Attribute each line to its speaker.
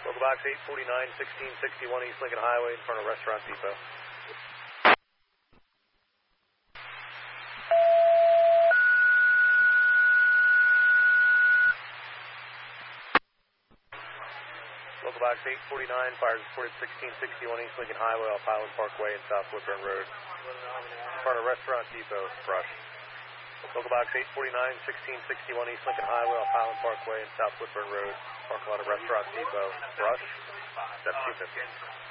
Speaker 1: Local box 849, 1661 East Lincoln Highway in front of Restaurant Depot. Local box 849, fires reported 1661 East Lincoln Highway off Highland Parkway and South Woodburn Road. In front of Restaurant Depot, brush. Local box 849, 1661 East Lincoln Highway off Highland Parkway and South Woodburn Road. Parking lot of Restaurant Depot, brush. Step 250.